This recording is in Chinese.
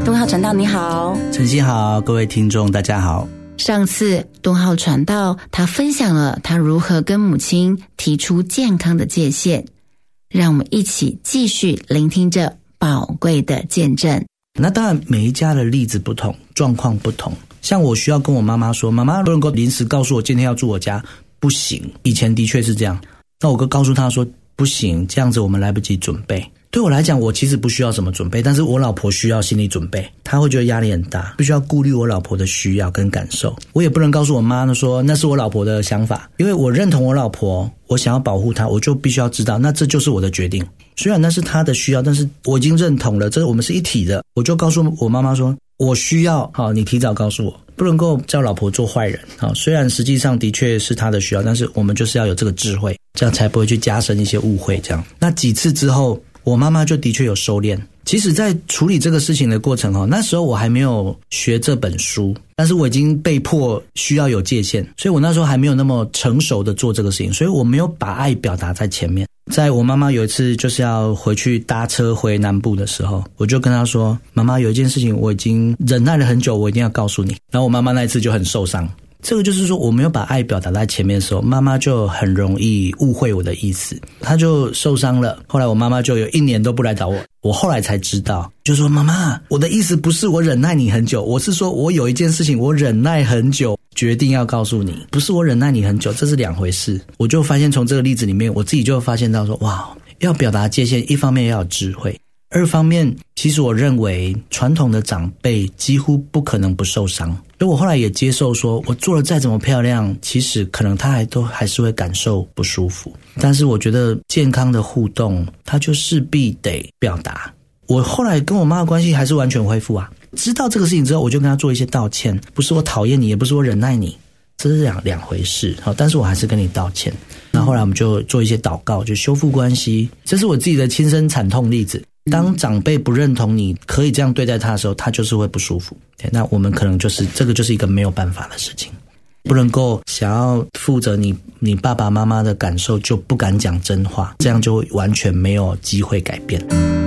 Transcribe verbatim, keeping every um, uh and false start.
敦浩传道你好。 晨曦好，各位听众大家好。 上次敦浩传道他分享了他如何跟母亲提出健康的界限，让我们一起继续聆听这宝贵的见证。 那当然每一家的例子不同，状况不同，像我需要跟我妈妈说，妈妈不能够临时告诉我今天要住我家，不行，以前的确是这样，那我就告诉她说不行，这样子我们来不及准备。对我来讲，我其实不需要什么准备，但是我老婆需要心理准备，她会觉得压力很大，必须要顾虑我老婆的需要跟感受。我也不能告诉我妈说那是我老婆的想法，因为我认同我老婆，我想要保护她，我就必须要知道那这就是我的决定。虽然那是她的需要，但是我已经认同了，这我们是一体的。我就告诉我妈妈说我需要，好，你提早告诉我，不能够叫老婆做坏人。好，虽然实际上的确是她的需要，但是我们就是要有这个智慧，这样才不会去加深一些误会。这样，那几次之后我妈妈就的确有收敛。其实在处理这个事情的过程，那时候我还没有学这本书，但是我已经被迫需要有界限，所以我那时候还没有那么成熟的做这个事情，所以我没有把爱表达在前面。在我妈妈有一次就是要回去搭车回南部的时候，我就跟她说，妈妈有一件事情我已经忍耐了很久，我一定要告诉你。然后我妈妈那一次就很受伤。这个就是说我没有把爱表达在前面的时候，妈妈就很容易误会我的意思，她就受伤了。后来我妈妈就有一年都不来找我，我后来才知道，就说妈妈，我的意思不是我忍耐你很久，我是说我有一件事情我忍耐很久，决定要告诉你，不是我忍耐你很久，这是两回事。我就发现从这个例子里面，我自己就发现到说，哇，要表达界限，一方面要有智慧，二方面其实我认为传统的长辈几乎不可能不受伤。所以我后来也接受说，我做了再怎么漂亮，其实可能他还都还是会感受不舒服。但是我觉得健康的互动，他就势必得表达。我后来跟我妈的关系还是完全恢复啊。知道这个事情之后，我就跟她做一些道歉，不是我讨厌你，也不是我忍耐你，这是两两回事。好，但是我还是跟你道歉。那后来我们就做一些祷告，就修复关系。这是我自己的亲身惨痛例子。当长辈不认同你可以这样对待他的时候，他就是会不舒服。那我们可能就是这个就是一个没有办法的事情，不能够想要负责你你爸爸妈妈的感受就不敢讲真话，这样就完全没有机会改变。